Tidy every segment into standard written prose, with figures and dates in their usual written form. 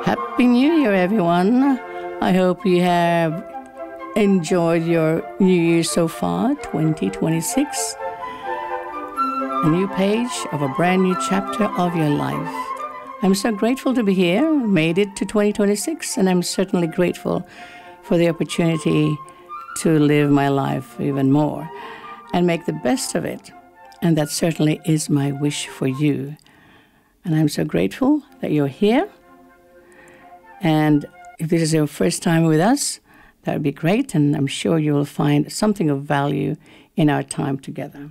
Happy New Year, everyone. I hope you have enjoyed your New Year so far, 2026. A new page of a brand new chapter of your life. I'm so grateful to be here, made it to 2026, and I'm certainly grateful for the opportunity to live my life even more and make the best of it. And that certainly is my wish for you. And I'm so grateful that you're here. And if this is your first time with us, that would be great, and I'm sure you will find something of value in our time together.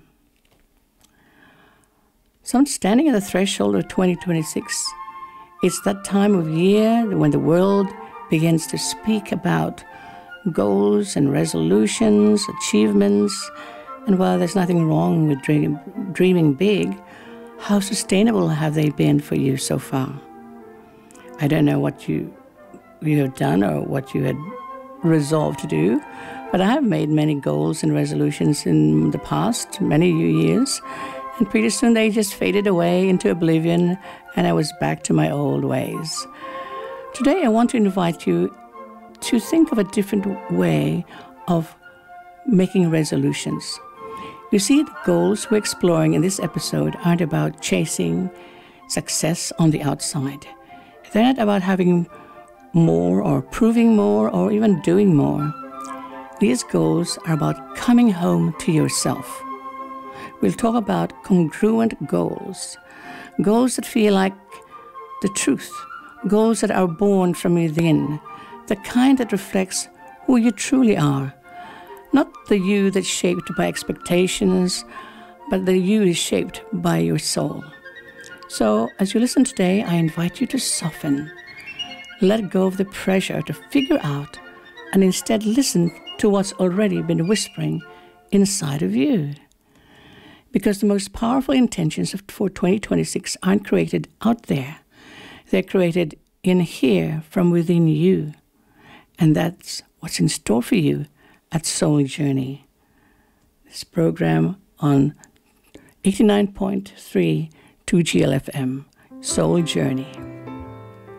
So I'm standing at the threshold of 2026. It's that time of year when the world begins to speak about goals and resolutions, achievements, and while there's nothing wrong with dreaming big, how sustainable have they been for you so far? I don't know what you have done or what you had resolved to do, but I have made many goals and resolutions in the past, many years, and pretty soon they just faded away into oblivion, and I was back to my old ways. Today I want to invite you to think of a different way of making resolutions. You see, the goals we're exploring in this episode aren't about chasing success on the outside. They're not about having more or proving more or even doing more. These goals are about coming home to yourself. We'll talk about congruent goals, goals that feel like the truth, goals that are born from within, the kind that reflects who you truly are, not the you that's shaped by expectations, but the you is shaped by your soul. So, as you listen today, I invite you to soften, let go of the pressure to figure out, and instead listen to what's already been whispering inside of you. Because the most powerful intentions for 2026 aren't created out there. They're created in here, from within you. And that's what's in store for you at Soul Journey. This program on 89.3 2GLFM, Soul Journey.